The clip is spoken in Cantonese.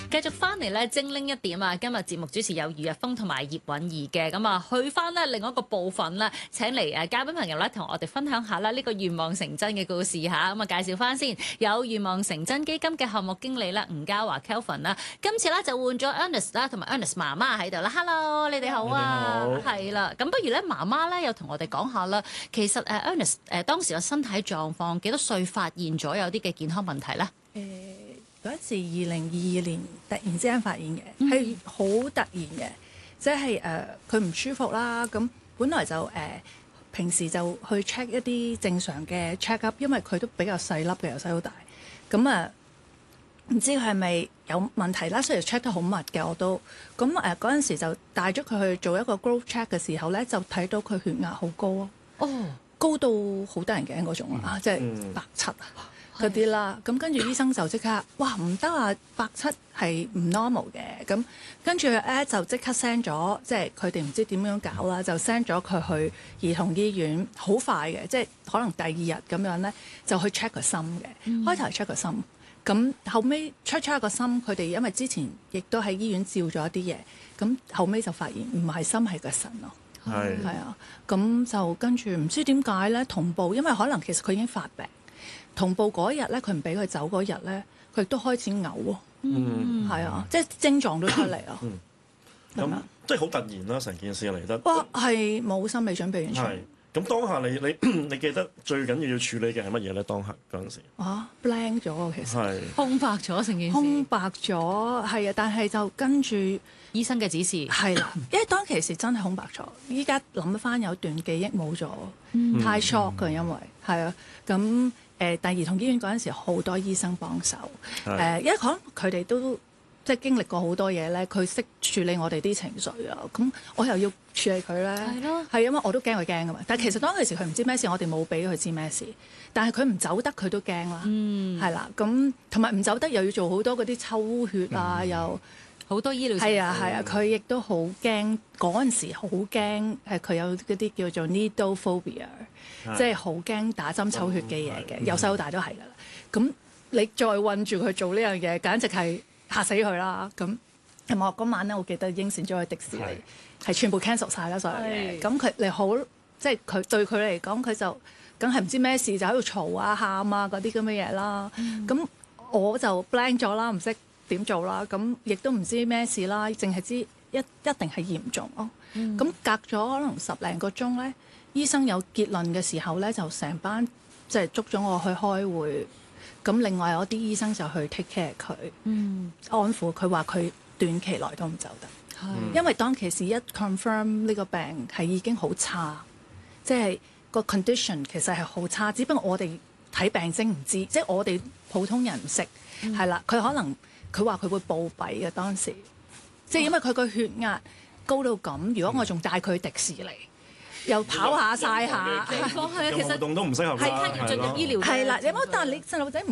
繼續翻嚟咧，精靈一點啊！今日節目主持有余日峰同埋葉韻儀嘅，咁啊去翻咧另一個部分啦，請嚟嘉賓朋友咧同我哋分享下啦呢個願望成真嘅故事嚇。咁啊介紹翻先，有願望成真基金嘅項目經理啦，吳嘉華 Kelvin 啦，今次咧就換咗 Ernest 啦同埋 Ernest 媽媽喺度啦。Hello， 你哋好啊！係啦，咁不如咧媽媽咧又同我哋講下啦。其實Ernest 當時嘅身體狀況幾多歲發現咗有啲嘅健康問題咧？ 嗰一次2022年突然之間發現嘅，係好突然嘅，即係佢唔舒服啦。咁本來就平時就去 check 一啲正常嘅 check up， 因為佢都比較細粒嘅，由細到大。咁唔知佢係咪有問題啦？雖然 check 得好密嘅我都。咁嗰陣時就帶咗佢去做一個 growth check 嘅時候咧，就睇到佢血壓好高啊！高到好得人驚嗰種啊，即係170啊！嗰啲啦，咁跟住醫生就即刻，哇唔得啊！170係唔 normal 嘅，咁跟住咧就即刻 send 咗，即係佢哋唔知點樣搞啦，就 send 咗佢去兒童醫院，好快嘅，即係可能第二日咁樣咧就去 check 個心嘅，開頭係 check 個心，咁後尾 check 個心，佢哋因為之前亦都喺醫院照咗一啲嘢，咁後尾就發現唔係心係個腎咯，係啊，咁就跟住唔知點解咧同步，因為可能其實佢已經發病。同步嗰日咧，佢唔俾佢走嗰日咧，佢亦都開始嘔喎。係啊，即係症狀都出嚟啊。 咁即係好突然啦，成件事嚟得。 哇，係冇心理準備完全。 係。咁當下你記得最緊要處理嘅係乜嘢咧？當下嗰陣時。 blank 咗啊，其實。係。 空白咗成件事。 空白咗，係啊，但係就跟住醫生嘅指示。 係啦，因為當其時真係空白咗，依家諗翻有段記憶冇咗，太 shock 㗎，因為係啊，咁。但兒童醫院嗰陣時好多醫生幫手，因為可能佢哋都即係經歷過好多嘢咧，佢識處理我哋啲情緒啊，咁我又要處理佢咧，係因為我都驚佢驚噶嘛。但係其實當其時佢唔知咩事，我哋冇俾佢知咩事，但係佢唔走得佢都驚啦，係啦，咁同埋唔走得又要做好多嗰啲抽血啊，又好多醫療係啊，佢亦都好驚嗰陣時好驚，佢有嗰啲叫做 needle phobia。即係好驚打針抽血嘅嘢嘅，由細到大都係㗎啦。咁你再韞住佢做呢樣嘢，簡直係嚇死佢啦。咁同埋我嗰晚咧，我記得應承咗去迪士尼，係全部 cancel 晒啦所有嘢。咁佢你好，即係佢對佢嚟講，佢就梗係唔知咩事，就喺度嘈啊、喊啊嗰啲咁嘅嘢啦。咁我就 blank 咗啦，唔識點做啦。咁亦都唔知咩事啦，淨係知一定係嚴重咯。咁隔咗可能10零個鐘咧。醫生有結論嘅時候咧，就成班即係捉咗我去開會。咁另外有啲醫生就去 take care 佢，安撫佢話佢短期內都唔走得，因為當其時一 confirm 呢個病係已經好差，即係個 condition 其實係好差。只不過我哋睇病徵唔知，即係我哋普通人唔識，係啦。佢可能佢話佢會暴斃嘅當時，即係因為佢個血壓高到咁。如果我仲帶佢去迪士尼。又跑下曬下， 地方係其實活動都唔適合啦， 係進入醫療。 係啦，你冇，但係你細路仔